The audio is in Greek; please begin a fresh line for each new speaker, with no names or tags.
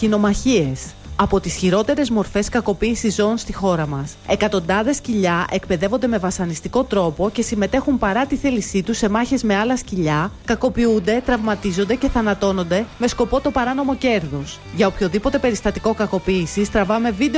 κοινομαχίες. Από τις χειρότερες μορφές κακοποίησης ζώων στη χώρα μας. Εκατοντάδες σκυλιά εκπαιδεύονται με βασανιστικό τρόπο και συμμετέχουν παρά τη θέλησή τους σε μάχες με άλλα σκυλιά, κακοποιούνται, τραυματίζονται και θανατώνονται με σκοπό το παράνομο κέρδος. Για οποιοδήποτε περιστατικό κακοποίησης τραβάμε βίντεο